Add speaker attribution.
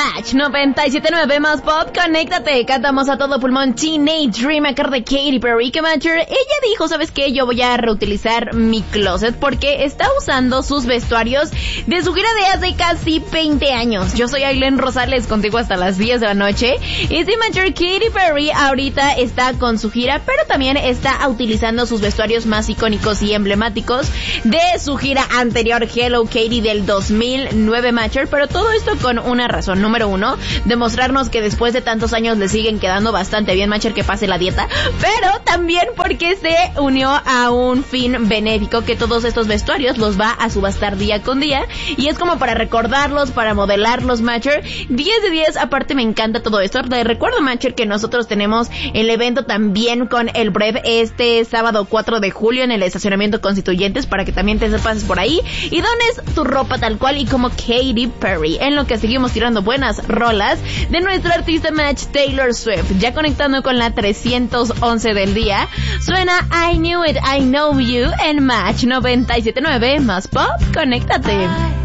Speaker 1: Match 97.9 más pop, conéctate. Cantamos a todo pulmón Teenage Dream acá de Katy Perry. Que Matcher, ella dijo, ¿sabes qué? Yo voy a reutilizar mi closet porque está usando sus vestuarios de su gira de hace casi 20 años. Yo soy Aileen Rosales, contigo hasta las 10 de la noche. Y sí, Matcher, Katy Perry ahorita está con su gira, pero también está utilizando sus vestuarios más icónicos y emblemáticos de su gira anterior, Hello Katy, del 2009, Matcher. Pero todo esto con una razón. Número 1, demostrarnos que después de tantos años le siguen quedando bastante bien, Matcher, que pase la dieta. Pero también porque se unió a un fin benéfico, que todos estos vestuarios los va a subastar día con día. Y es como para recordarlos, para modelarlos, Matcher. 10 de 10, aparte me encanta todo esto. Te recuerdo, Matcher, que nosotros tenemos el evento también con el Brev este sábado 4 de julio en el estacionamiento Constituyentes, para que también te pases por ahí y dones tu ropa tal cual y como Katy Perry, en lo que seguimos tirando buenas rolas de nuestra artista Match Taylor Swift. Ya conectando con la 311 del día, suena I Knew It, I Know You en Match 97.9 más pop, conéctate.